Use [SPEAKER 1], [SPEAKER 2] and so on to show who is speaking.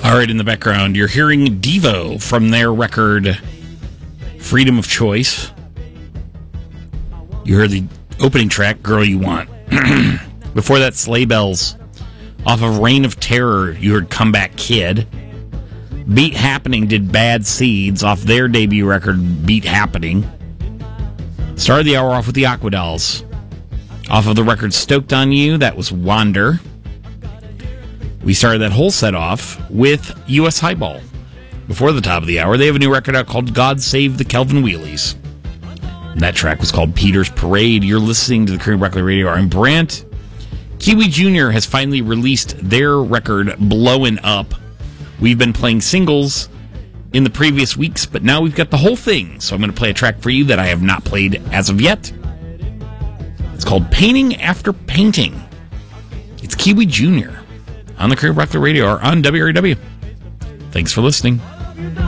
[SPEAKER 1] All right, in the background, you're hearing Devo from their record Freedom of Choice. You heard the opening track, Girl You Want. Before that, Sleigh Bells. Off of Reign of Terror, you heard Comeback Kid. Beat Happening did Bad Seeds off their debut record, Beat Happening. Started the hour off with the Aquadolls. Off of the record Stoked on You, that was Wander. We started that whole set off with U.S. Highball. Before the top of the hour, they have a new record out called God Save the Kelvin Wheelies. And that track was called Peter's Parade. You're listening to the Korean Rock Radio. I'm Brant. Kiwi Jr. has finally released their record, Blowin' Up. We've been playing singles in the previous weeks, but now we've got the whole thing. So I'm going to play a track for you that I have not played as of yet. It's called Painting After Painting. It's Kiwi Jr. on the Korean Rock Radio or on WRW. Thanks for listening.